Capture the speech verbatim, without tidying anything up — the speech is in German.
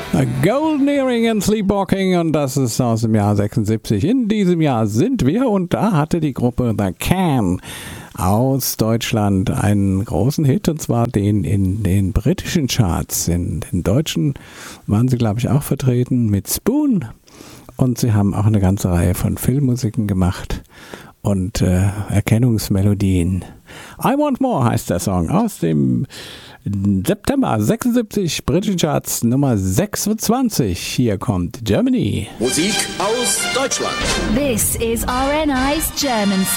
Golden Earring and Sleepwalking, und das ist aus dem Jahr sechsundsiebzig. In diesem Jahr sind wir, und da hatte die Gruppe The Can aus Deutschland einen großen Hit, und zwar den in den britischen Charts. In den deutschen waren sie, glaube ich, auch vertreten mit Spoon, und sie haben auch eine ganze Reihe von Filmmusiken gemacht und äh, Erkennungsmelodien. I Want More heißt der Song aus dem September sechsundsiebzig, britischen Charts Nummer sechsundzwanzig. Hier kommt Germany. Musik aus Deutschland. This is R N I's German